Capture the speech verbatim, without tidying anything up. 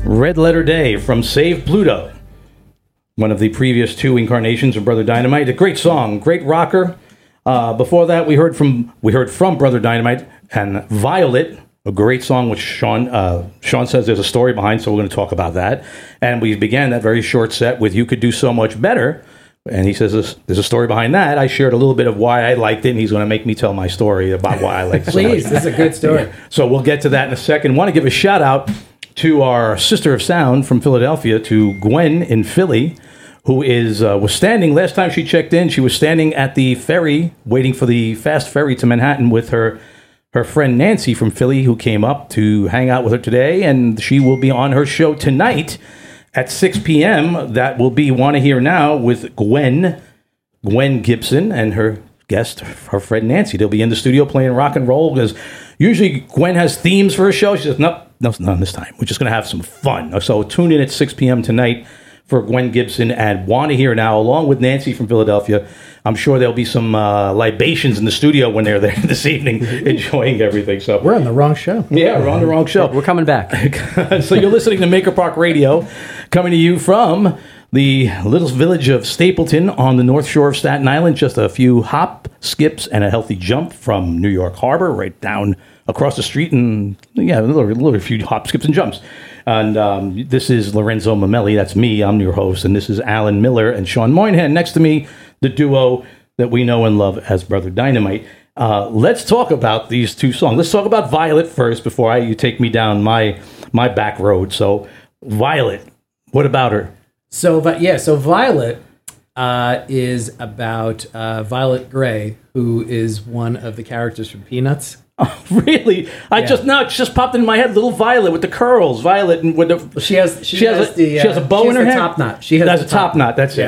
Red Letter Day from Save Pluto, one of the previous two incarnations of Brother Dynamite. A great song, great rocker. Uh, before that, we heard from we heard from Brother Dynamite and Violet, a great song which Sean uh, Sean says there's a story behind, so we're going to talk about that. And we began that very short set with "You Could Do So Much Better," and he says there's, there's a story behind that. I shared a little bit of why I liked it, and he's going to make me tell my story about why I liked it so much. Please, this is a good story. Yeah. So we'll get to that in a second. Want to give a shout out to our sister of sound from Philadelphia, to Gwen in Philly, who is uh, was standing, last time she checked in, she was standing at the ferry, waiting for the fast ferry to Manhattan with her her friend Nancy from Philly, who came up to hang out with her today, and she will be on her show tonight at six p.m. That will be Want to Hear Now with Gwen, Gwen Gibson, and her guest, her friend Nancy. They'll be in the studio playing rock and roll, because usually Gwen has themes for her show. She says, no, no, none this time. We're just going to have some fun. So tune in at six p.m. tonight for Gwen Gibson and Want to Hear Now, along with Nancy from Philadelphia. I'm sure there'll be some uh, libations in the studio when they're there this evening, enjoying everything. So we're on the wrong show. Yeah, we're on the wrong show. We're coming back. So you're listening to Maker Park Radio, coming to you from the little village of Stapleton on the North Shore of Staten Island, just a few hop, skips, and a healthy jump from New York Harbor, right down across the street, and yeah, a little, a little few hop, skips, and jumps. And um, this is Lorenzo Mamelli. That's me. I'm your host. And this is Alan Miller and Sean Moynihan. Next to me, the duo that we know and love as Brother Dynamite. Uh, let's talk about these two songs. Let's talk about Violet first before I, you take me down my my back road. So, Violet, what about her? So, but yeah, so Violet uh, is about uh, Violet Gray, who is one of the characters from Peanuts. Oh, really? I Yeah. just now it just popped in my head. Little Violet with the curls, Violet, and with the She has she, she has, has a, the uh, she has a bow she in has her the head. top knot. She has That's the a top knot. That's Yeah. it.